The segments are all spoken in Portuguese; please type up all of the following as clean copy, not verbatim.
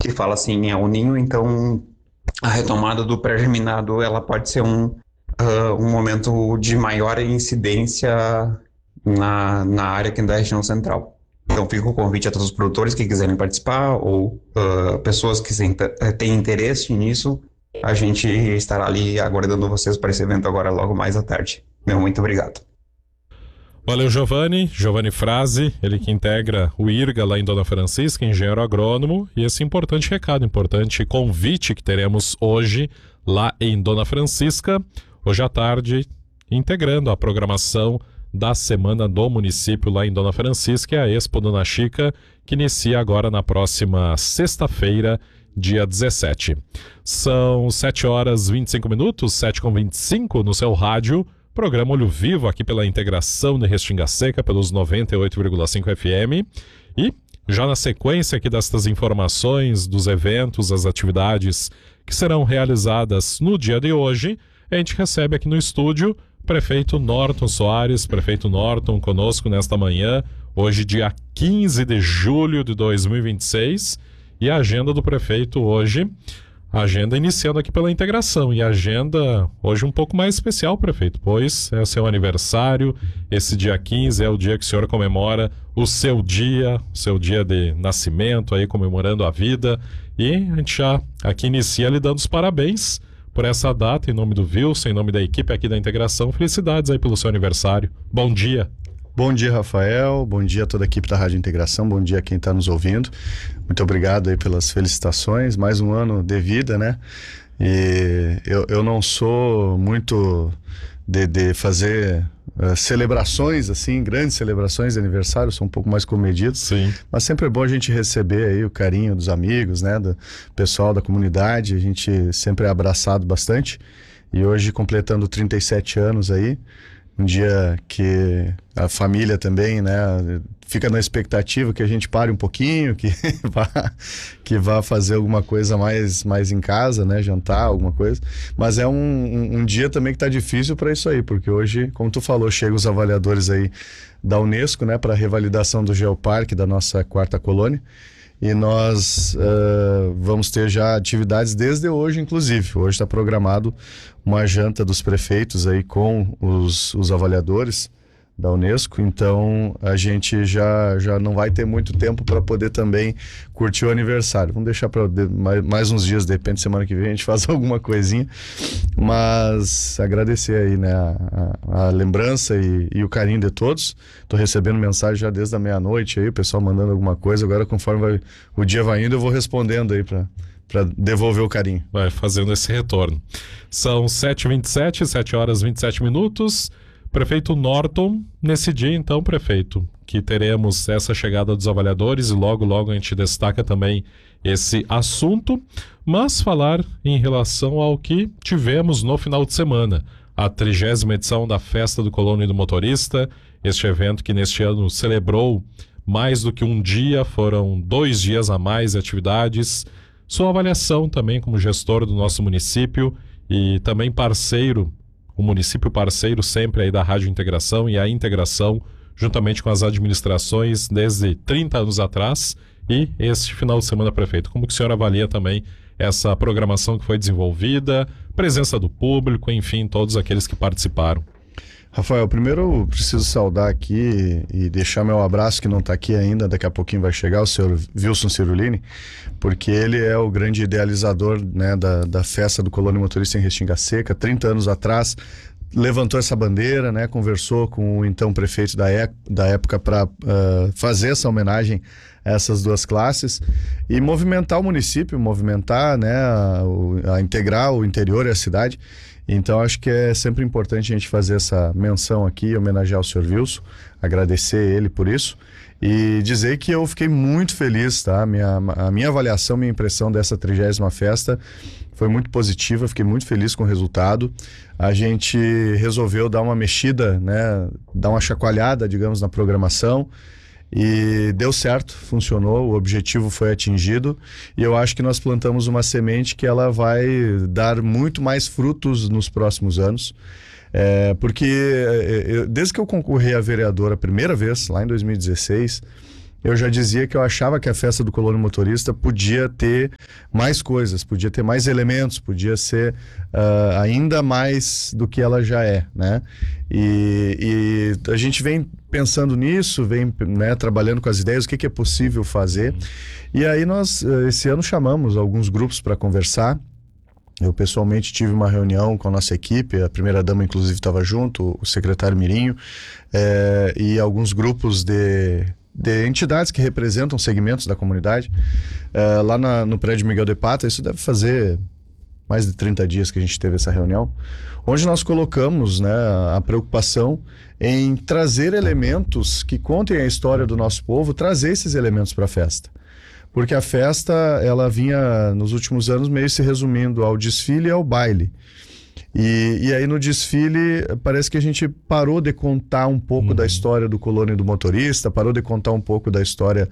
que fala assim em El Niño, então a retomada do pré-germinado ela pode ser um momento de maior incidência na área aqui da região central. Então fica o convite a todos os produtores que quiserem participar ou pessoas que têm interesse nisso. A gente estará ali aguardando vocês para esse evento agora logo mais à tarde. Meu muito obrigado. Valeu, Giovanni Frase, ele que integra o IRGA lá em Dona Francisca, engenheiro agrônomo, e esse importante recado, importante convite que teremos hoje lá em Dona Francisca, hoje à tarde, integrando a programação da Semana do Município lá em Dona Francisca, a Expo Dona Chica, que inicia agora na próxima sexta-feira, dia 17. São 7 horas 25 minutos, 7h25 no seu rádio, programa Olho Vivo aqui pela integração de Restinga Seca pelos 98,5 FM. E já na sequência aqui destas informações dos eventos, as atividades que serão realizadas no dia de hoje, a gente recebe aqui no estúdio prefeito Norton Soares. Prefeito Norton conosco nesta manhã, hoje dia 15 de julho de 2026, e a agenda do prefeito hoje, a agenda iniciando aqui pela integração, e a agenda hoje um pouco mais especial, prefeito, pois é seu aniversário, esse dia 15 é o dia que o senhor comemora o seu dia de nascimento, aí comemorando a vida, e a gente já aqui inicia lhe dando os parabéns por essa data, em nome do Wilson, em nome da equipe aqui da integração. Felicidades aí pelo seu aniversário. Bom dia. Bom dia, Rafael. Bom dia a toda a equipe da Rádio Integração. Bom dia a quem está nos ouvindo. Muito obrigado aí pelas felicitações. Mais um ano de vida, né? E eu não sou muito de fazer celebrações, assim, grandes celebrações de aniversário. Sou um pouco mais comedido. Sim. Mas sempre é bom a gente receber aí o carinho dos amigos, né? Do pessoal da comunidade. A gente sempre é abraçado bastante. E hoje, completando 37 anos aí, um dia que a família também, né, fica na expectativa que a gente pare um pouquinho, que vá fazer alguma coisa mais em casa, né, jantar, alguma coisa. Mas é um dia também que tá difícil para isso aí, porque hoje, como tu falou, chegam os avaliadores aí da Unesco, né, para a revalidação do Geoparque da nossa 4ª colônia. E nós vamos ter já atividades desde hoje, inclusive. Hoje está programado uma janta dos prefeitos aí com os avaliadores da Unesco. Então a gente já não vai ter muito tempo para poder também curtir o aniversário. Vamos deixar para mais uns dias, de repente semana que vem a gente faz alguma coisinha. Mas agradecer aí, né, a lembrança e o carinho de todos. Estou recebendo mensagem já desde a meia-noite aí, o pessoal mandando alguma coisa. Agora, conforme o dia vai indo, eu vou respondendo aí para devolver o carinho. Vai fazendo esse retorno. São 7h27, 7 horas 27 minutos. Prefeito Norton, nesse dia então, prefeito, que teremos essa chegada dos avaliadores, e logo a gente destaca também esse assunto, mas falar em relação ao que tivemos no final de semana, a 30ª edição da Festa do Colono e do Motorista, este evento que neste ano celebrou mais do que um dia, foram 2 dias a mais de atividades. Sua avaliação também como gestor do nosso município e também parceiro, o município parceiro sempre aí da Rádio Integração e a integração juntamente com as administrações desde 30 anos atrás, e este final de semana, prefeito, como que o senhor avalia também essa programação que foi desenvolvida, presença do público, enfim, todos aqueles que participaram? Rafael, primeiro eu preciso saudar aqui e deixar meu abraço, que não está aqui ainda, daqui a pouquinho vai chegar, o senhor Wilson Cirulini, porque ele é o grande idealizador, né, da Festa do Colono e Motorista em Restinga Seca. 30 anos atrás levantou essa bandeira, né, conversou com o então prefeito da época para fazer essa homenagem a essas duas classes e movimentar o município, movimentar, né, a integrar o interior e a cidade. Então acho que é sempre importante a gente fazer essa menção aqui, homenagear o Sr. Wilson, agradecer ele por isso e dizer que eu fiquei muito feliz, tá? A minha avaliação, minha impressão dessa 30ª festa foi muito positiva, fiquei muito feliz com o resultado. A gente resolveu dar uma mexida, né, dar uma chacoalhada, digamos, na programação. E deu certo, funcionou, o objetivo foi atingido, e eu acho que nós plantamos uma semente que ela vai dar muito mais frutos nos próximos anos, porque desde que eu concorri a vereador a primeira vez, lá em 2016, eu já dizia que eu achava que a festa do Colônia Motorista podia ter mais coisas, podia ter mais elementos, podia ser ainda mais do que ela já é, né? E a gente vem pensando nisso, vem, né, trabalhando com as ideias, o que é possível fazer. E aí nós, esse ano, chamamos alguns grupos para conversar. Eu pessoalmente tive uma reunião com a nossa equipe, a primeira-dama inclusive estava junto, o secretário Mirinho, e alguns grupos de entidades que representam segmentos da comunidade, lá no prédio Miguel de Pata. Isso deve fazer mais de 30 dias que a gente teve essa reunião, onde nós colocamos, né, a preocupação em trazer elementos que contem a história do nosso povo, trazer esses elementos para a festa. Porque a festa, ela vinha nos últimos anos meio se resumindo ao desfile e ao baile. E aí no desfile parece que a gente parou de contar um pouco da história do Colônia e do motorista, parou de contar um pouco da história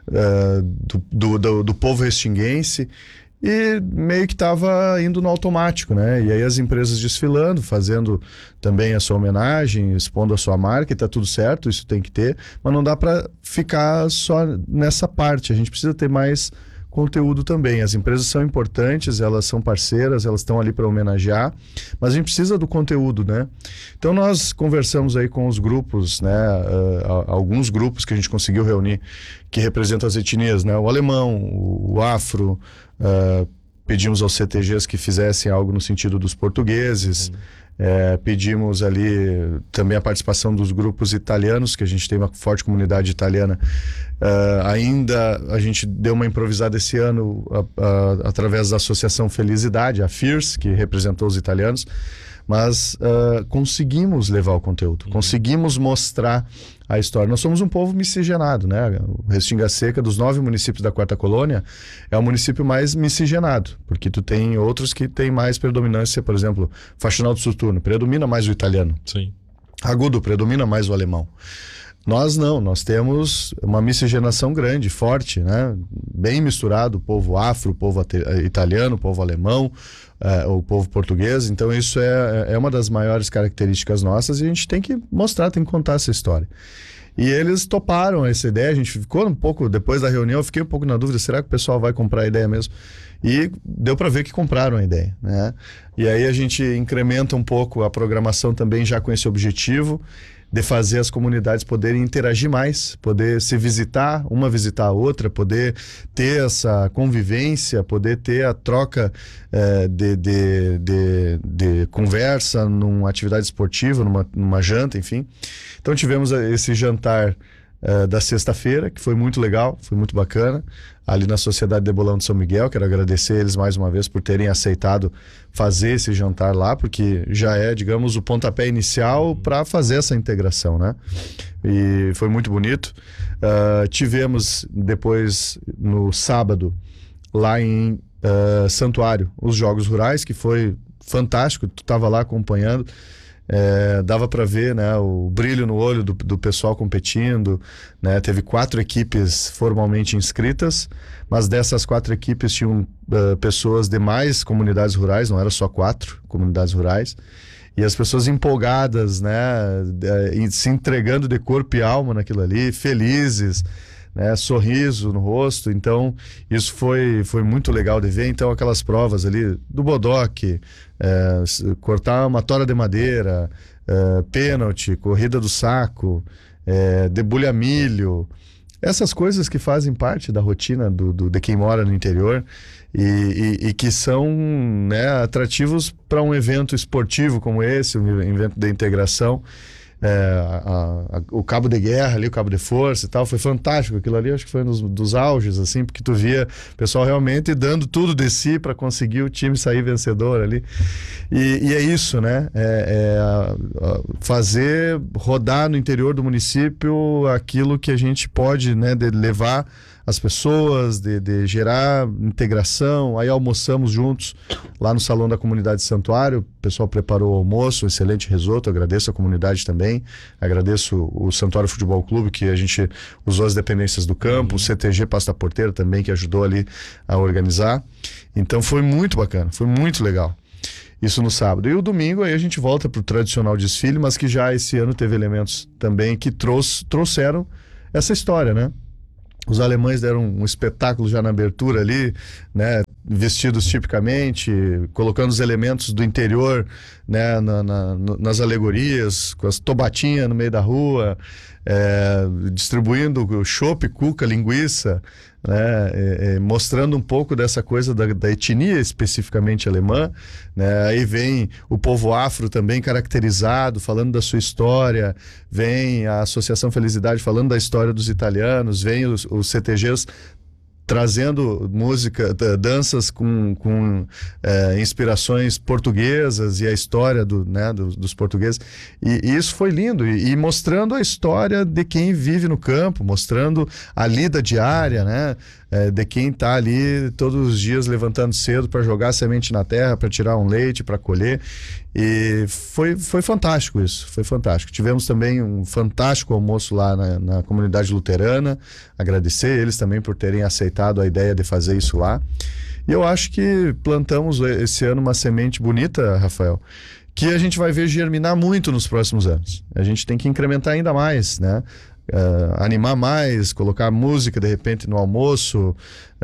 do povo restinguense, e meio que estava indo no automático, né? E aí as empresas desfilando, fazendo também a sua homenagem, expondo a sua marca, e tá tudo certo, isso tem que ter, mas não dá para ficar só nessa parte, a gente precisa ter mais conteúdo também. As empresas são importantes, elas são parceiras, elas estão ali para homenagear, mas a gente precisa do conteúdo, né? Então nós conversamos aí com os grupos, né? Alguns grupos que a gente conseguiu reunir que representam as etnias, né? O alemão, o afro, pedimos aos CTGs que fizessem algo no sentido dos portugueses. Pedimos ali também a participação dos grupos italianos, que a gente tem uma forte comunidade italiana. Ainda a gente deu uma improvisada esse ano através da Associação Felicidade, a FIRS, que representou os italianos, mas conseguimos levar o conteúdo, conseguimos mostrar a história. Nós somos um povo miscigenado, né? O Restinga Seca, dos 9 municípios da Quarta Colônia, é o município mais miscigenado, porque tu tem outros que tem mais predominância, por exemplo, Faxinal do Soturno, predomina mais o italiano. Sim. Agudo, predomina mais o alemão. Nós não, nós temos uma miscigenação grande, forte, né? Bem misturado, o povo afro, o povo italiano, o povo alemão, o povo português. Então isso é uma das maiores características nossas, e a gente tem que mostrar, tem que contar essa história. E eles toparam essa ideia, a gente ficou um pouco, depois da reunião, eu fiquei um pouco na dúvida, será que o pessoal vai comprar a ideia mesmo? E deu para ver que compraram a ideia, né? E aí a gente incrementa um pouco a programação também já com esse objetivo de fazer as comunidades poderem interagir mais, poder se visitar, uma visitar a outra, poder ter essa convivência, poder ter a troca de conversa numa atividade esportiva, numa janta, enfim. Então tivemos esse jantar da sexta-feira, que foi muito legal, foi muito bacana, ali na Sociedade de Bolão de São Miguel. Quero agradecer eles mais uma vez por terem aceitado fazer esse jantar lá, porque já é, digamos, o pontapé inicial para fazer essa integração, né? E foi muito bonito. Tivemos depois, no sábado, lá em Santuário, os Jogos Rurais, que foi fantástico, tu estava lá acompanhando. Dava para ver, né, o brilho no olho do pessoal competindo, né? Teve 4 equipes formalmente inscritas, mas dessas 4 equipes tinham pessoas de mais comunidades rurais, não era só 4 comunidades rurais, e as pessoas empolgadas, né, se entregando de corpo e alma naquilo ali, felizes, né, sorriso no rosto. Então isso foi muito legal de ver. Então aquelas provas ali do bodoque, cortar uma tora de madeira, pênalti, corrida do saco, debulha milho, essas coisas que fazem parte da rotina de quem mora no interior e que são, né, atrativos para um evento esportivo como esse, um evento de integração. O cabo de guerra ali, o cabo de força e tal, foi fantástico. Aquilo ali acho que foi um dos auges, assim, porque tu via o pessoal realmente dando tudo de si para conseguir o time sair vencedor ali. E é isso, né? Fazer rodar no interior do município aquilo que a gente pode, né, de levar as pessoas, de gerar integração. Aí almoçamos juntos lá no Salão da Comunidade Santuário, o pessoal preparou o almoço, um excelente risoto. Agradeço a comunidade também, agradeço o Santuário Futebol Clube, que a gente usou as dependências do campo, o CTG Passo da Porteira também, que ajudou ali a organizar. Então foi muito bacana, foi muito legal. Isso no sábado. E o domingo aí a gente volta para o tradicional desfile, mas que já esse ano teve elementos também que trouxeram essa história, né? Os alemães deram um espetáculo já na abertura ali, né? Vestidos tipicamente, colocando os elementos do interior, né? Nas alegorias, com as tobatinhas no meio da rua, distribuindo chopp, cuca, linguiça, né? Mostrando um pouco dessa coisa da etnia especificamente alemã, né? Aí vem o povo afro também caracterizado, falando da sua história, vem a Associação Felicidade falando da história dos italianos, vem os CTGs trazendo música, danças com inspirações portuguesas e a história dos portugueses. E isso foi lindo. E mostrando a história de quem vive no campo, mostrando a lida diária, né? De quem está ali todos os dias levantando cedo para jogar semente na terra, para tirar um leite, para colher. E foi fantástico isso, foi fantástico. Tivemos também um fantástico almoço lá na comunidade luterana, agradecer eles também por terem aceitado a ideia de fazer isso lá. E eu acho que plantamos esse ano uma semente bonita, Rafael, que a gente vai ver germinar muito nos próximos anos. A gente tem que incrementar ainda mais, né? Animar mais, colocar música de repente no almoço,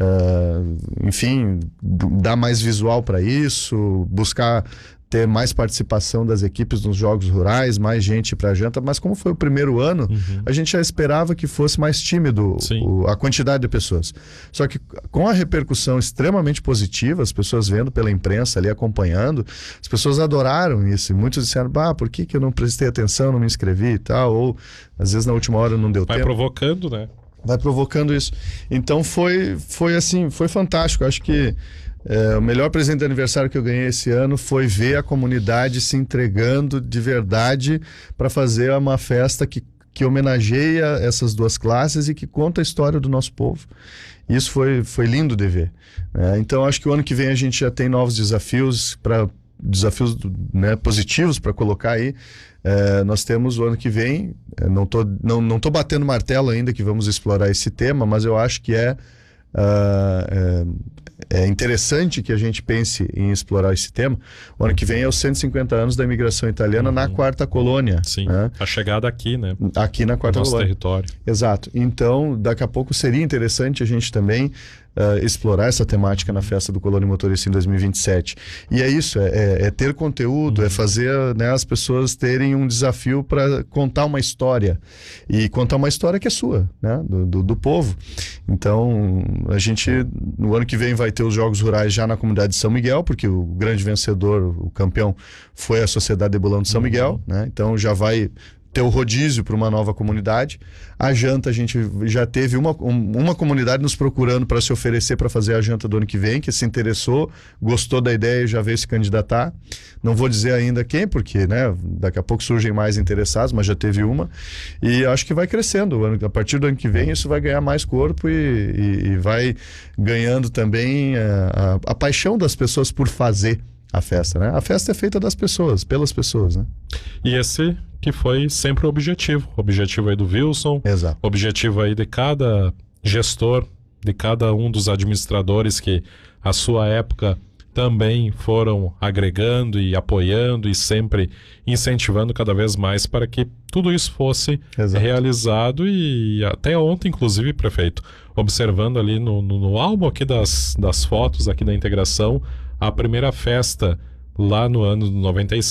enfim, dar mais visual para isso, buscar ter mais participação das equipes nos jogos rurais, mais gente para a janta, mas como foi o primeiro ano, a gente já esperava que fosse mais tímido a quantidade de pessoas. Só que com a repercussão extremamente positiva, as pessoas vendo pela imprensa ali, acompanhando, as pessoas adoraram isso. E muitos disseram, por que eu não prestei atenção, não me inscrevi e tal, ou às vezes na última hora não deu tempo. Vai provocando, né? Vai provocando isso. Então foi assim, foi fantástico. Acho que o melhor presente de aniversário que eu ganhei esse ano foi ver a comunidade se entregando de verdade para fazer uma festa que homenageia essas duas classes e que conta a história do nosso povo. Isso foi lindo de ver, né? Então acho que o ano que vem a gente já tem novos desafios, né, positivos para colocar aí. Nós temos o ano que vem, não tô batendo martelo ainda que vamos explorar esse tema, mas eu acho que é interessante que a gente pense em explorar esse tema. O ano que vem é os 150 anos da imigração italiana na Quarta Colônia. Sim, né? A chegada aqui, né? Aqui na Quarta Colônia. Colônia. Território. Exato. Então, daqui a pouco seria interessante a gente também explorar essa temática na Festa do Colônia Motorista em 2027. E é isso, é ter conteúdo, é fazer, né, as pessoas terem um desafio para contar uma história. E contar uma história que é sua, né? Do povo. Então, a gente, no ano que vem, vai ter os Jogos Rurais já na comunidade de São Miguel, porque o grande vencedor, o campeão, foi a Sociedade de Bolão de São Miguel, né? Então, já vai ter o rodízio para uma nova comunidade. A janta, a gente já teve uma comunidade nos procurando para se oferecer para fazer a janta do ano que vem, que se interessou, gostou da ideia e já veio se candidatar. Não vou dizer ainda quem, porque, né, daqui a pouco surgem mais interessados, mas já teve uma. E acho que vai crescendo. A partir do ano que vem, isso vai ganhar mais corpo e vai ganhando também a paixão das pessoas por fazer a festa, né? A festa é feita das pessoas, pelas pessoas, né? E esse que foi sempre o objetivo aí do Wilson, exato, objetivo aí de cada gestor, de cada um dos administradores que à sua época também foram agregando e apoiando e sempre incentivando cada vez mais para que tudo isso fosse realizado. E até ontem, inclusive, prefeito, observando ali no álbum aqui das fotos aqui da integração, a primeira festa lá no ano de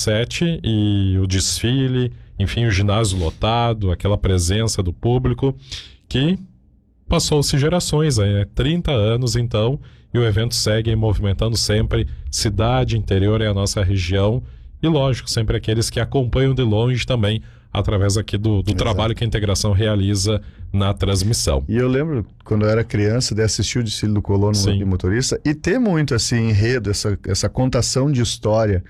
97 e o desfile, enfim, o ginásio lotado, aquela presença do público que passou-se gerações aí, né? 30 anos então, e o evento segue movimentando sempre cidade, interior e a nossa região, e lógico, sempre aqueles que acompanham de longe também, através aqui do trabalho que a integração realiza na transmissão. E eu lembro, quando eu era criança, de assistir o desfile do Colono e Motorista, e ter muito assim, enredo, essa contação de história.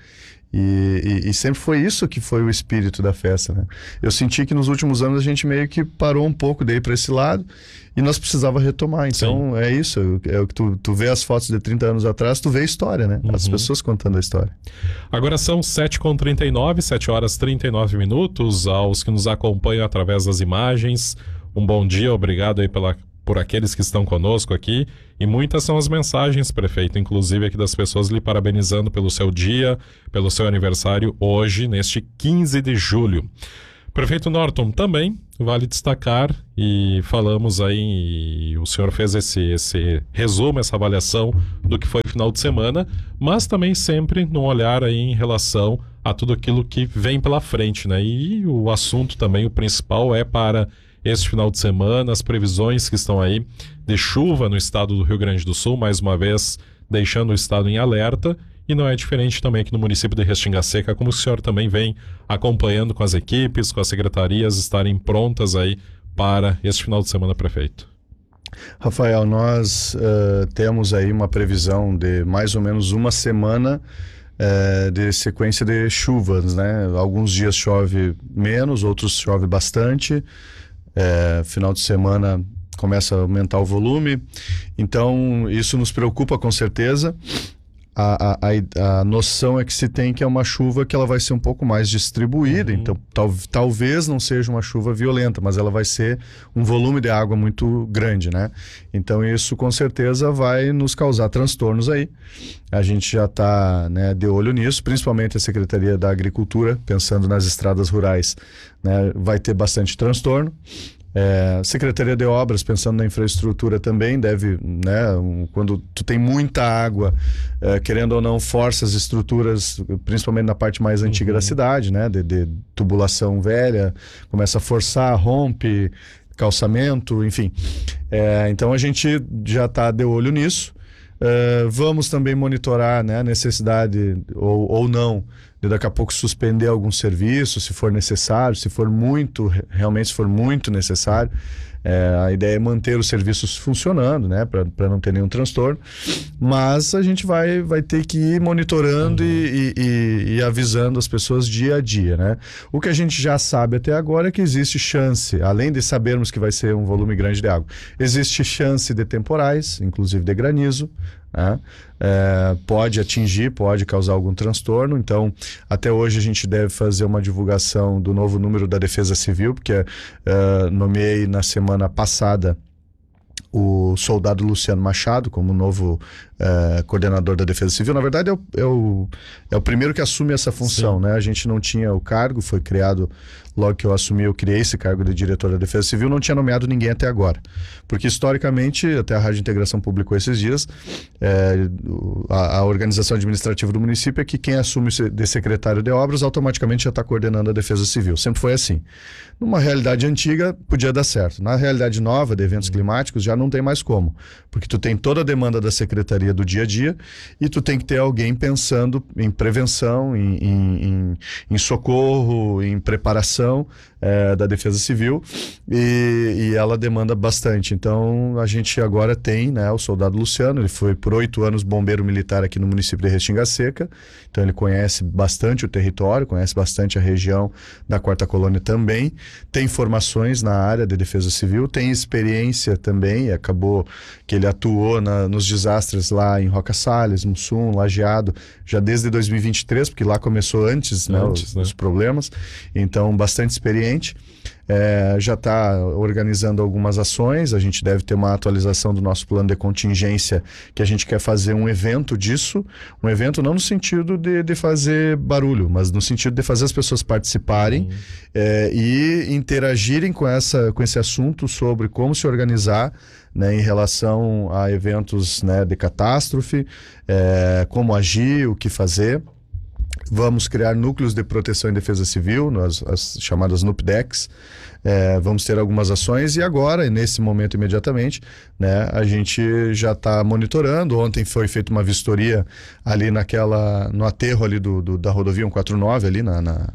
E sempre foi isso que foi o espírito da festa, né? Eu senti que nos últimos anos a gente meio que parou um pouco daí para esse lado e nós precisava retomar. Então é isso, é o que tu vê as fotos de 30 anos atrás, tu vê a história, né? As pessoas contando a história. Agora são 7h39, 7 horas 39 minutos. Aos que nos acompanham através das imagens, um bom dia, obrigado aí por aqueles que estão conosco aqui, e muitas são as mensagens, prefeito, inclusive aqui das pessoas lhe parabenizando pelo seu dia, pelo seu aniversário hoje, neste 15 de julho. Prefeito Norton, também vale destacar, e falamos aí, e o senhor fez esse resumo, essa avaliação do que foi o final de semana, mas também sempre num olhar aí em relação a tudo aquilo que vem pela frente, né? E o assunto também, o principal, é para este final de semana, as previsões que estão aí de chuva no estado do Rio Grande do Sul, mais uma vez deixando o estado em alerta. E não é diferente também aqui no município de Restinga Seca, como o senhor também vem acompanhando com as equipes, com as secretarias estarem prontas aí para este final de semana, prefeito. Rafael, nós temos aí uma previsão de mais ou menos uma semana de sequência de chuvas, né? Alguns dias chove menos, outros chove bastante. Final de semana começa a aumentar o volume. Então, isso nos preocupa com certeza. A noção é que se tem que é uma chuva que ela vai ser um pouco mais distribuída, então talvez não seja uma chuva violenta, mas ela vai ser um volume de água muito grande, né? Então isso com certeza vai nos causar transtornos aí. A gente já está, né, de olho nisso, principalmente a Secretaria da Agricultura, pensando nas estradas rurais, né, vai ter bastante transtorno. Secretaria de Obras, pensando na infraestrutura também, deve, né, quando tu tem muita água, querendo ou não, força as estruturas, principalmente na parte mais antiga da cidade, né, de tubulação velha, começa a forçar, rompe, calçamento, enfim. Então a gente já está de olho nisso. Vamos também monitorar, né, a necessidade ou não de daqui a pouco suspender algum serviço, se for necessário, realmente se for muito necessário. A ideia é manter os serviços funcionando, né, para não ter nenhum transtorno, mas a gente vai ter que ir monitorando e avisando as pessoas dia a dia, né? O que a gente já sabe até agora é que existe chance, além de sabermos que vai ser um volume grande de água, existe chance de temporais, inclusive de granizo, né? Pode causar algum transtorno. Então, até hoje a gente deve fazer uma divulgação do novo número da Defesa Civil, porque nomeei na semana passada o soldado Luciano Machado como novo coordenador da Defesa Civil. Na verdade é o primeiro que assume essa função, né? A gente não tinha o cargo, foi criado logo que eu assumi, eu criei esse cargo de diretor da Defesa Civil, não tinha nomeado ninguém até agora, porque historicamente, até a Rádio Integração publicou esses dias, a organização administrativa do município é que quem assume de secretário de obras automaticamente já está coordenando a Defesa Civil, sempre foi assim. Numa realidade antiga podia dar certo, na realidade nova de eventos climáticos já não tem mais como, porque tu tem toda a demanda da secretaria do dia a dia e tu tem que ter alguém pensando em prevenção, em socorro, em preparação da Defesa Civil, e ela demanda bastante. Então a gente agora tem, né, o soldado Luciano, ele foi por 8 anos bombeiro militar aqui no município de Restinga Seca, então ele conhece bastante o território, conhece bastante a região da Quarta Colônia também, tem formações na área de Defesa Civil, tem experiência também, acabou que ele atuou nos desastres lá em Roca Salles, Mussum, Lajeado, já desde 2023, porque lá começou antes, né, os problemas, então bastante experiente. Já está organizando algumas ações, a gente deve ter uma atualização do nosso plano de contingência, que a gente quer fazer um evento disso, um evento não no sentido de fazer barulho, mas no sentido de fazer as pessoas participarem e interagirem com esse assunto sobre como se organizar, né, em relação a eventos, né, de catástrofe, como agir, o que fazer. Vamos criar núcleos de proteção e defesa civil, as chamadas NUPDECs. Vamos ter algumas ações e agora, nesse momento imediatamente, né, a gente já está monitorando. Ontem foi feita uma vistoria ali no aterro ali da rodovia 149, ali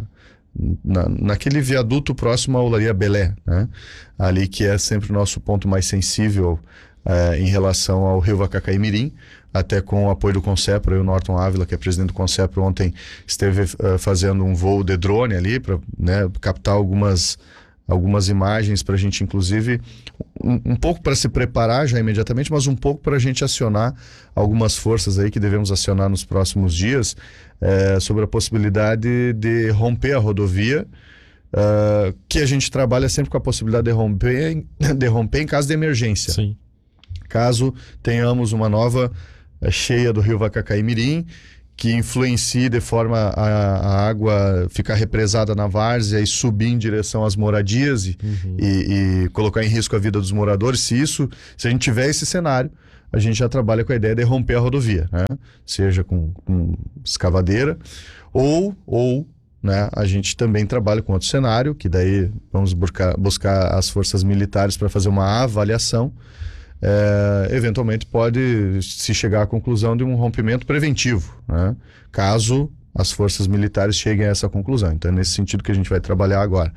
naquele viaduto próximo à Olaria Belé, né? Ali que é sempre o nosso ponto mais sensível em relação ao rio Vacacaimirim, até com o apoio do Concepro. Eu, Norton Ávila, que é presidente do Concepro, ontem esteve fazendo um voo de drone ali para, né, captar algumas imagens para a gente, inclusive, um pouco para se preparar já imediatamente, mas um pouco para a gente acionar algumas forças aí que devemos acionar nos próximos dias, sobre a possibilidade de romper a rodovia, que a gente trabalha sempre com a possibilidade de romper em caso de emergência. Sim. Caso tenhamos uma nova cheia do rio Vacacaimirim, que influencie de forma a água ficar represada na várzea e subir em direção às moradias e colocar em risco a vida dos moradores. Se a gente tiver esse cenário, a gente já trabalha com a ideia de romper a rodovia, né? Seja com escavadeira ou né, a gente também trabalha com outro cenário, que daí vamos buscar as forças militares para fazer uma avaliação. Eventualmente pode se chegar à conclusão de um rompimento preventivo, né, caso as forças militares cheguem a essa conclusão. Então é nesse sentido que a gente vai trabalhar agora.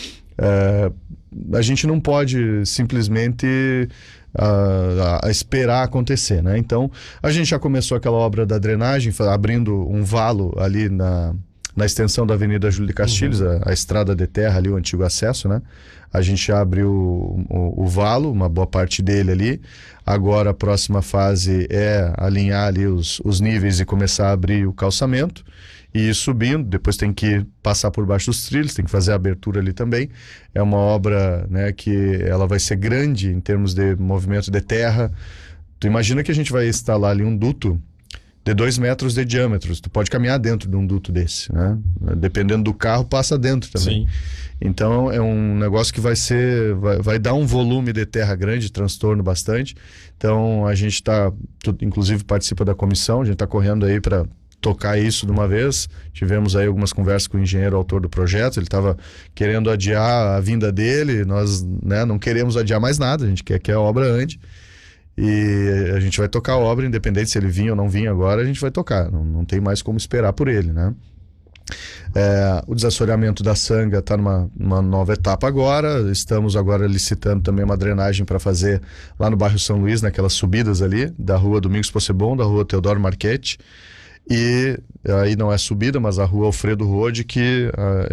A gente não pode simplesmente esperar acontecer, né? Então a gente já começou aquela obra da drenagem, abrindo um valo ali na extensão da Avenida Júlio de Castilhos, a estrada de terra ali, o antigo acesso, né? A gente já abriu o valo, uma boa parte dele ali. Agora a próxima fase é alinhar ali os níveis e começar a abrir o calçamento e ir subindo. Depois tem que passar por baixo dos trilhos, tem que fazer a abertura ali também. É uma obra, né, que ela vai ser grande em termos de movimento de terra. Tu imagina que a gente vai instalar ali um duto de 2 metros de diâmetro. Tu pode caminhar dentro de um duto desse, né? Dependendo do carro, passa dentro também. Sim. Então é um negócio que vai dar um volume de terra grande, transtorno bastante. Então a gente inclusive participa da comissão, a gente está correndo aí para tocar isso de uma vez. Tivemos aí algumas conversas com o engenheiro autor do projeto, ele estava querendo adiar a vinda dele, nós, né, não queremos adiar mais nada, a gente quer que a obra ande. E a gente vai tocar a obra, independente se ele vinha ou não vinha agora, a gente vai tocar, não tem mais como esperar por ele, né? O desassoreamento da Sanga está numa nova etapa agora. Estamos agora licitando também uma drenagem para fazer lá no bairro São Luís, naquelas subidas ali da rua Domingos Possebon, da rua Teodoro Marchetti. E aí não é subida, mas a rua Alfredo Rode, que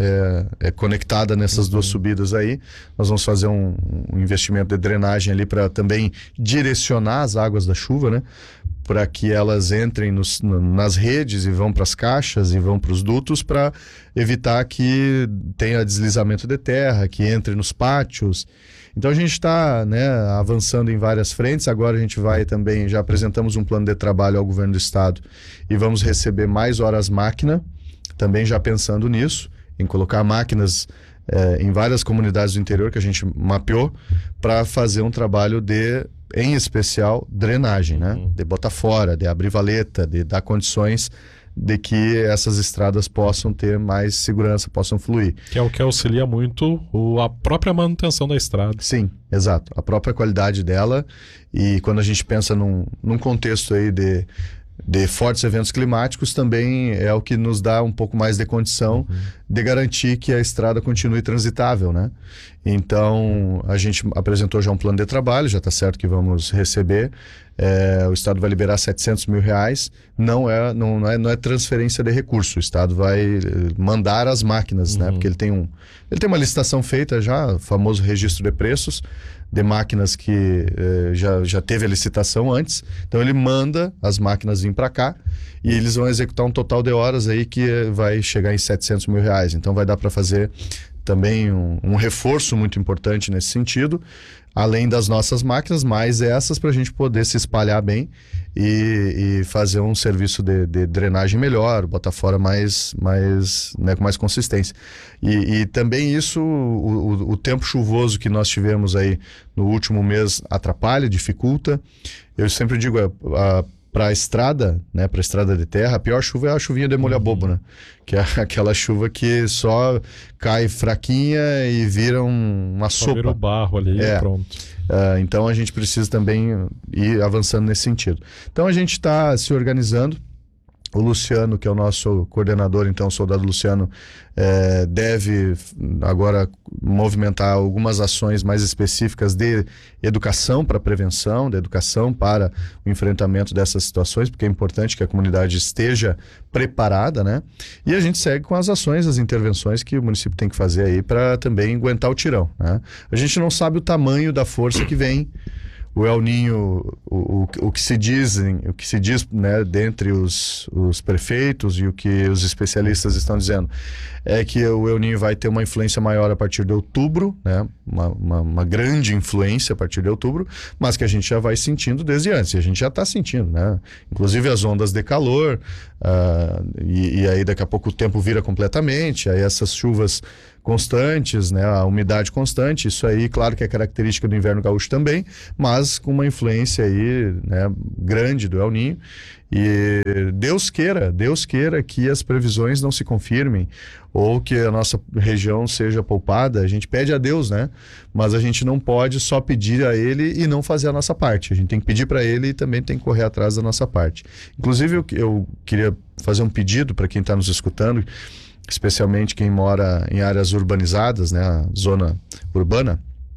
é conectada nessas duas subidas aí. Nós vamos fazer um investimento de drenagem ali para também direcionar as águas da chuva, né? Para que elas entrem nas redes e vão para as caixas e vão para os dutos, para evitar que tenha deslizamento de terra, que entre nos pátios. Então a gente está, né, avançando em várias frentes. Agora a gente vai também, já apresentamos um plano de trabalho ao governo do estado e vamos receber mais horas máquina, também já pensando nisso, em colocar máquinas em várias comunidades do interior que a gente mapeou para fazer um trabalho de, em especial, drenagem, né? De botar fora, de abrir valeta, de dar condições de que essas estradas possam ter mais segurança, possam fluir. Que é o que auxilia muito a própria manutenção da estrada. Sim, exato. A própria qualidade dela. E quando a gente pensa num contexto aí de fortes eventos climáticos, também é o que nos dá um pouco mais de condição de garantir que a estrada continue transitável, né? Então, a gente apresentou já um plano de trabalho, já está certo que vamos receber. O Estado vai liberar R$700 mil. Não é transferência de recurso. O Estado vai mandar as máquinas, né? Porque ele tem uma licitação feita já, o famoso registro de preços, de máquinas que já teve a licitação antes. Então ele manda as máquinas vir para cá e eles vão executar um total de horas aí que vai chegar em R$700 mil. Então vai dar para fazer também um reforço muito importante nesse sentido, além das nossas máquinas, mais essas para a gente poder se espalhar bem e fazer um serviço de drenagem melhor, botar fora mais né, com mais consistência. E também isso, o tempo chuvoso que nós tivemos aí no último mês atrapalha, dificulta. Eu sempre digo, para a estrada, né, para a estrada de terra, a pior chuva é a chuvinha de molha bobo, né? Que é aquela chuva que só cai fraquinha e vira uma sopa. Vira o barro ali e pronto. Então a gente precisa também ir avançando nesse sentido. Então a gente está se organizando. O Luciano, que é o nosso coordenador, então o soldado Luciano, deve agora movimentar algumas ações mais específicas de educação para prevenção, de educação para o enfrentamento dessas situações, porque é importante que a comunidade esteja preparada, né? E a gente segue com as ações, as intervenções que o município tem que fazer aí para também aguentar o tirão, né? A gente não sabe o tamanho da força que vem. o El Niño, o que se diz, né, dentre os prefeitos e o que os especialistas estão dizendo, é que o El Niño vai ter uma influência maior a partir de outubro, né, uma grande influência a partir de outubro, mas que a gente já vai sentindo desde antes, e a gente já está sentindo, né, inclusive as ondas de calor, e aí daqui a pouco o tempo vira completamente, aí essas chuvas constantes, né, a umidade constante, isso aí, claro que é característica do inverno gaúcho também, mas com uma influência aí, né, grande do El Niño, e Deus queira que as previsões não se confirmem, ou que a nossa região seja poupada. A gente pede a Deus, né, mas a gente não pode só pedir a Ele e não fazer a nossa parte, a gente tem que pedir para Ele e também tem que correr atrás da nossa parte. Inclusive eu queria fazer um pedido para quem está nos escutando, especialmente quem mora em áreas urbanizadas, né, a zona urbana,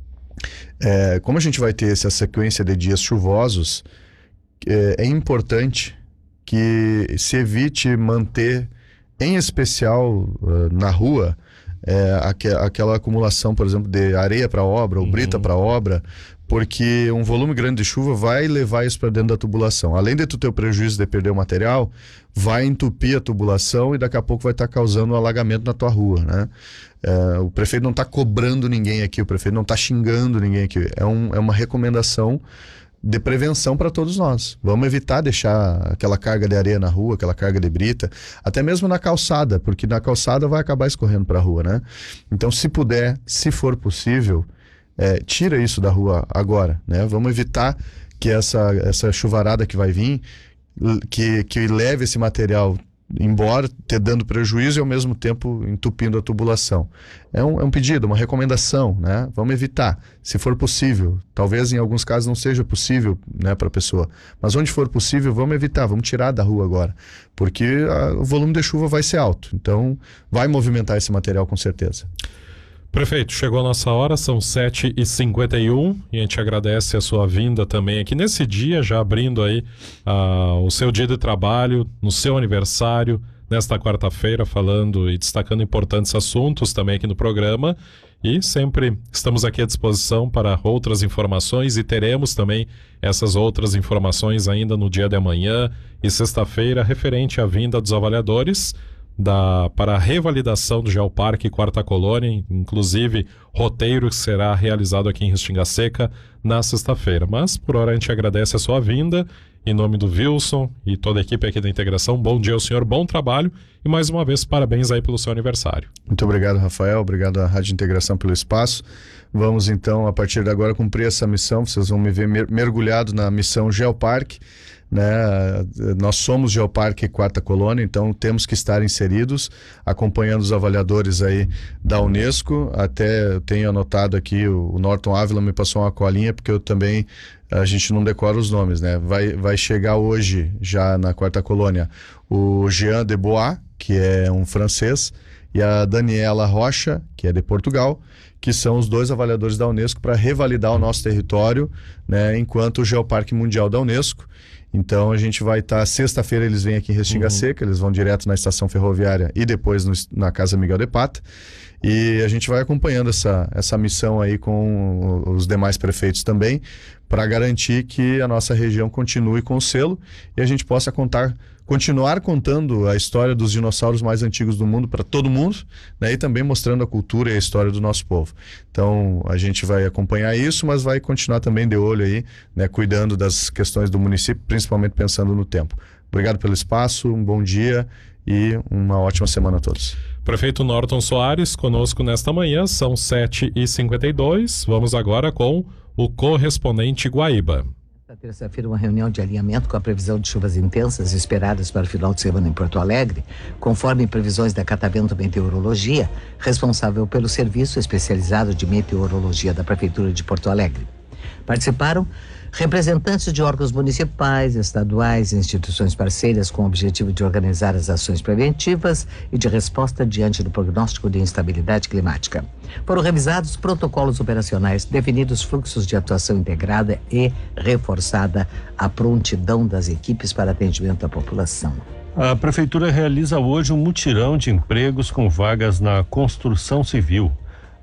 como a gente vai ter essa sequência de dias chuvosos, é importante que se evite manter, em especial na rua, aquela acumulação, por exemplo, de areia para obra ou brita para obra, porque um volume grande de chuva vai levar isso para dentro da tubulação. Além de tu ter o prejuízo de perder o material, vai entupir a tubulação e daqui a pouco vai estar causando um alagamento na tua rua, né? O prefeito não está cobrando ninguém aqui, o prefeito não está xingando ninguém aqui. É uma recomendação de prevenção para todos nós. Vamos evitar deixar aquela carga de areia na rua, aquela carga de brita, até mesmo na calçada, porque na calçada vai acabar escorrendo para a rua, né? Então, se puder, se for possível, tira isso da rua agora, né? Vamos evitar que essa chuvarada que vai vir, que leve esse material embora, te dando prejuízo e ao mesmo tempo entupindo a tubulação. É um pedido, uma recomendação, né? Vamos evitar, se for possível. Talvez em alguns casos não seja possível, né, para a pessoa, mas onde for possível, vamos evitar, vamos tirar da rua agora, porque o volume de chuva vai ser alto, então vai movimentar esse material com certeza. Prefeito, chegou a nossa hora, são 7h51 e a gente agradece a sua vinda também aqui nesse dia, já abrindo aí o seu dia de trabalho, no seu aniversário, nesta quarta-feira, falando e destacando importantes assuntos também aqui no programa, e sempre estamos aqui à disposição para outras informações e teremos também essas outras informações ainda no dia de amanhã e sexta-feira, referente à vinda dos avaliadores para a revalidação do Geoparque Quarta Colônia, inclusive roteiro que será realizado aqui em Restinga Seca na sexta-feira. Mas por hora a gente agradece a sua vinda, em nome do Wilson e toda a equipe aqui da Integração. Bom dia ao senhor, bom trabalho e mais uma vez parabéns aí pelo seu aniversário. Muito obrigado, Rafael, obrigado à Rádio Integração pelo espaço. Vamos então, a partir de agora, cumprir essa missão. Vocês vão me ver mergulhado na missão Geoparque, né? Nós somos Geoparque Quarta Colônia, então temos que estar inseridos, acompanhando os avaliadores aí da Unesco. Até eu tenho anotado aqui, o Norton Ávila me passou uma colinha, porque eu também, a gente não decora os nomes, né? Vai chegar hoje, já na Quarta Colônia, o Jean de Bois, que é um francês, e a Daniela Rocha, que é de Portugal, que são os dois avaliadores da Unesco para revalidar o nosso território, né, enquanto o Geoparque Mundial da Unesco. Então a gente vai estar, sexta-feira eles vêm aqui em Restinga Seca, eles vão direto na estação ferroviária e depois na Casa Miguel de Pata. E a gente vai acompanhando essa missão aí com os demais prefeitos também, para garantir que a nossa região continue com o selo e a gente possa continuar contando a história dos dinossauros mais antigos do mundo para todo mundo, né, e também mostrando a cultura e a história do nosso povo. Então a gente vai acompanhar isso, mas vai continuar também de olho aí, né, cuidando das questões do município, principalmente pensando no tempo. Obrigado pelo espaço, um bom dia e uma ótima semana a todos. Prefeito Norton Soares, conosco nesta manhã, são 7h52. Vamos agora com o correspondente Guaíba. Na terça-feira, uma reunião de alinhamento com a previsão de chuvas intensas esperadas para o final de semana em Porto Alegre, conforme previsões da Catavento Meteorologia, responsável pelo Serviço Especializado de Meteorologia da Prefeitura de Porto Alegre. Participaram representantes de órgãos municipais, estaduais e instituições parceiras com o objetivo de organizar as ações preventivas e de resposta diante do prognóstico de instabilidade climática. Foram revisados protocolos operacionais, definidos fluxos de atuação integrada e reforçada a prontidão das equipes para atendimento à população. A Prefeitura realiza hoje um mutirão de empregos com vagas na construção civil.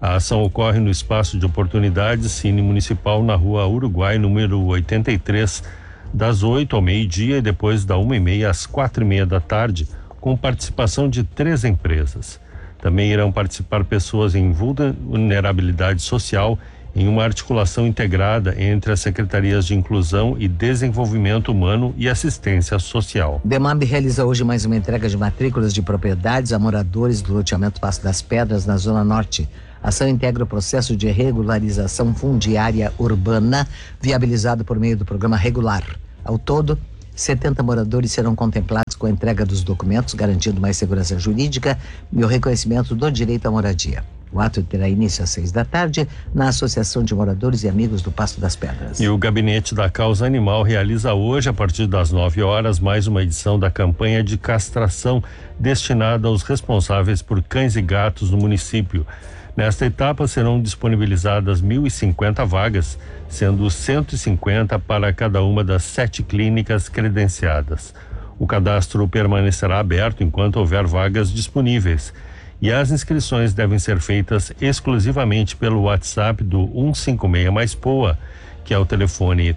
A ação ocorre no espaço de oportunidades Cine Municipal na Rua Uruguai, número 83, das 8 ao meio-dia e depois da 1h30 às 4h30 da tarde, com participação de 3 empresas. Também irão participar pessoas em vulnerabilidade social em uma articulação integrada entre as Secretarias de Inclusão e Desenvolvimento Humano e Assistência Social. DEMAB realiza hoje mais uma entrega de matrículas de propriedades a moradores do loteamento Passo das Pedras, na Zona Norte. A ação integra o processo de regularização fundiária urbana, viabilizado por meio do programa Regular. Ao todo, 70 moradores serão contemplados com a entrega dos documentos, garantindo mais segurança jurídica e o reconhecimento do direito à moradia. O ato terá início às 6 da tarde na Associação de Moradores e Amigos do Passo das Pedras. E o Gabinete da Causa Animal realiza hoje, a partir das 9 horas, mais uma edição da campanha de castração destinada aos responsáveis por cães e gatos no município. Nesta etapa serão disponibilizadas 1.050 vagas, sendo 150 para cada uma das 7 clínicas credenciadas. O cadastro permanecerá aberto enquanto houver vagas disponíveis. E as inscrições devem ser feitas exclusivamente pelo WhatsApp do 156 mais POA, que é o telefone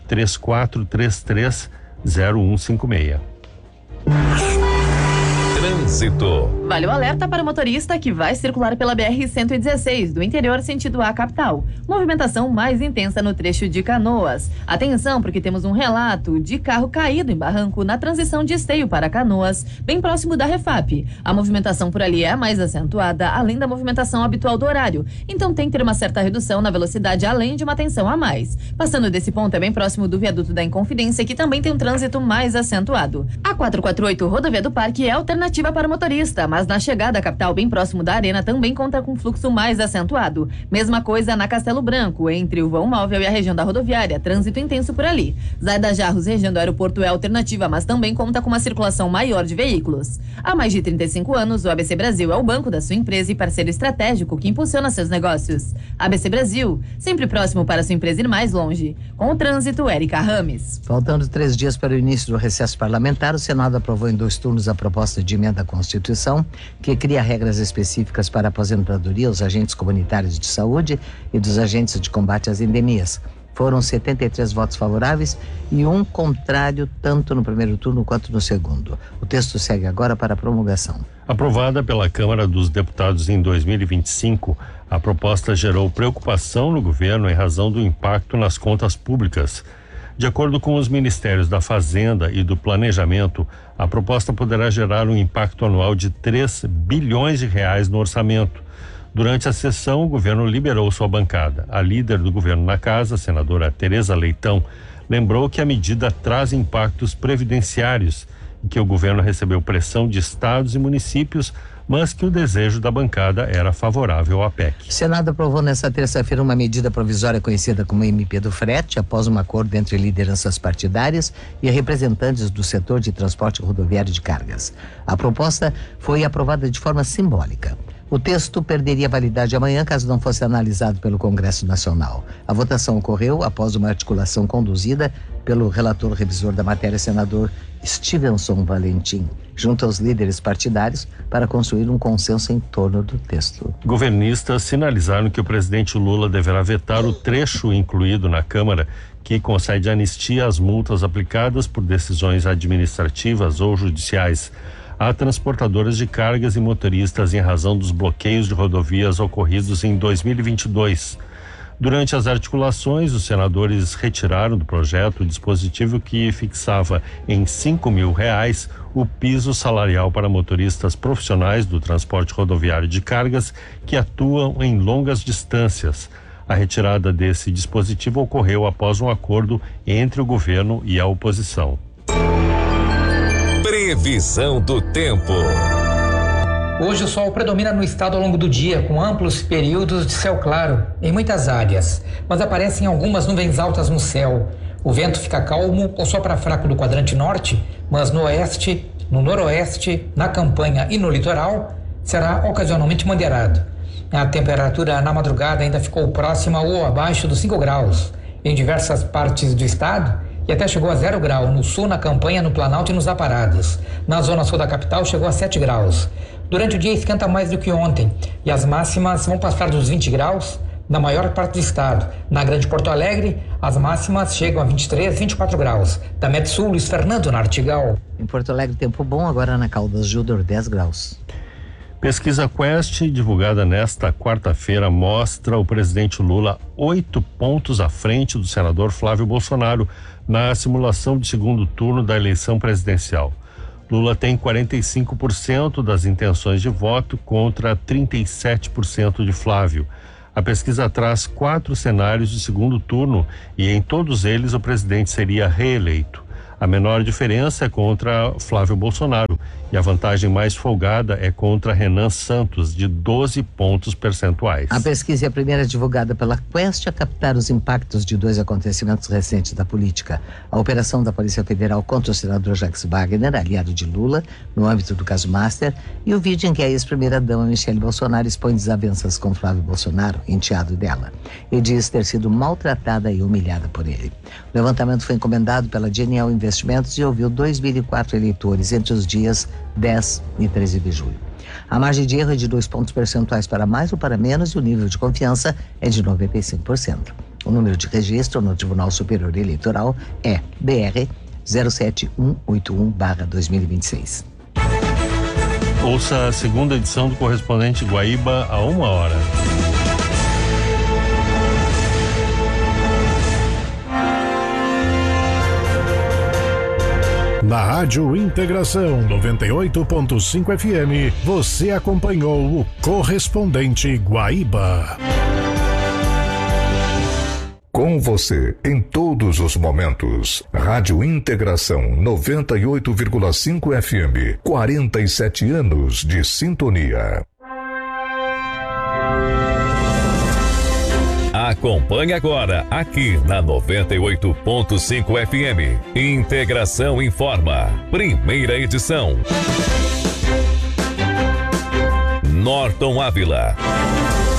3433-0156. Trânsito. Vale o alerta para o motorista que vai circular pela BR-116, do interior sentido à capital. Movimentação mais intensa no trecho de Canoas. Atenção, porque temos um relato de carro caído em barranco na transição de Esteio para Canoas, bem próximo da Refap. A movimentação por ali é mais acentuada, além da movimentação habitual do horário. Então tem que ter uma certa redução na velocidade, além de uma atenção a mais. Passando desse ponto, é bem próximo do viaduto da Inconfidência, que também tem um trânsito mais acentuado. A 448, Rodovia do Parque, é alternativa para o motorista, mas na chegada à capital, bem próximo da Arena, também conta com fluxo mais acentuado. Mesma coisa na Castelo Branco, entre o vão móvel e a região da rodoviária, trânsito intenso por ali. Zaida Jarros, região do aeroporto, é alternativa, mas também conta com uma circulação maior de veículos. Há mais de 35 anos, o ABC Brasil é o banco da sua empresa e parceiro estratégico que impulsiona seus negócios. ABC Brasil, sempre próximo para sua empresa ir mais longe. Com o trânsito, Érica Rames. Faltando 3 dias para o início do recesso parlamentar, o Senado aprovou em 2 turnos a proposta de emenda à Constituição, que cria regras específicas para a aposentadoria, os agentes comunitários de saúde e dos agentes de combate às endemias. Foram 73 votos favoráveis e 1 contrário, tanto no primeiro turno quanto no segundo. O texto segue agora para a promulgação. Aprovada pela Câmara dos Deputados em 2025, a proposta gerou preocupação no governo em razão do impacto nas contas públicas. De acordo com os Ministérios da Fazenda e do Planejamento, a proposta poderá gerar um impacto anual de 3 bilhões de reais no orçamento. Durante a sessão, o governo liberou sua bancada. A líder do governo na casa, a senadora Tereza Leitão, lembrou que a medida traz impactos previdenciários e que o governo recebeu pressão de estados e municípios, mas que o desejo da bancada era favorável à PEC. O Senado aprovou nesta terça-feira uma medida provisória conhecida como MP do Frete, após um acordo entre lideranças partidárias e representantes do setor de transporte rodoviário de cargas. A proposta foi aprovada de forma simbólica. O texto perderia validade amanhã caso não fosse analisado pelo Congresso Nacional. A votação ocorreu após uma articulação conduzida pelo relator revisor da matéria, senador Stevenson Valentim, junto aos líderes partidários, para construir um consenso em torno do texto. Governistas sinalizaram que o presidente Lula deverá vetar o trecho incluído na Câmara que concede anistia às multas aplicadas por decisões administrativas ou judiciais a transportadoras de cargas e motoristas em razão dos bloqueios de rodovias ocorridos em 2022. Durante as articulações, os senadores retiraram do projeto o dispositivo que fixava em R$5.000 o piso salarial para motoristas profissionais do transporte rodoviário de cargas que atuam em longas distâncias. A retirada desse dispositivo ocorreu após um acordo entre o governo e a oposição. Previsão do tempo. Hoje o sol predomina no estado ao longo do dia, com amplos períodos de céu claro em muitas áreas, mas aparecem algumas nuvens altas no céu. O vento fica calmo ou sopra fraco do quadrante norte, mas no oeste, no noroeste, na campanha e no litoral, será ocasionalmente moderado. A temperatura na madrugada ainda ficou próxima ou abaixo dos 5 graus em diversas partes do estado, e até chegou a 0 grau no sul, na campanha, no Planalto e nos Aparados. Na zona sul da capital chegou a 7 graus. Durante o dia esquenta mais do que ontem e as máximas vão passar dos 20 graus na maior parte do estado. Na Grande Porto Alegre, as máximas chegam a 23, 24 graus. Da Metsul, Luiz Fernando Nartigal. Em Porto Alegre, tempo bom, agora na Caldas Júnior, 10 graus. Pesquisa Quest, divulgada nesta quarta-feira, mostra o presidente Lula 8 pontos à frente do senador Flávio Bolsonaro na simulação de segundo turno da eleição presidencial. Lula tem 45% das intenções de voto contra 37% de Flávio. A pesquisa traz 4 cenários de segundo turno e em todos eles o presidente seria reeleito. A menor diferença é contra Flávio Bolsonaro e a vantagem mais folgada é contra Renan Santos, de 12 pontos percentuais. A pesquisa é a primeira divulgada pela Quest a captar os impactos de 2 acontecimentos recentes da política. A operação da Polícia Federal contra o senador Jacques Wagner, aliado de Lula, no âmbito do caso Master, e o vídeo em que a ex-primeira-dama Michele Bolsonaro expõe desavenças com Flávio Bolsonaro, enteado dela, e diz ter sido maltratada e humilhada por ele. O levantamento foi encomendado pela Genial Investimentos e ouviu 2.004 eleitores entre os dias 10 e 13 de julho. A margem de erro é de 2 pontos percentuais para mais ou para menos e o nível de confiança é de 95%. O número de registro no Tribunal Superior Eleitoral é BR 07181/2026. Ouça a segunda edição do Correspondente Guaíba a 1h. Na Rádio Integração 98.5 FM, você acompanhou o Correspondente Guaíba. Com você em todos os momentos. Rádio Integração 98,5 FM. 47 anos de sintonia. Acompanhe agora, aqui na 98.5 FM. Integração Informa. Primeira edição. Norton Ávila.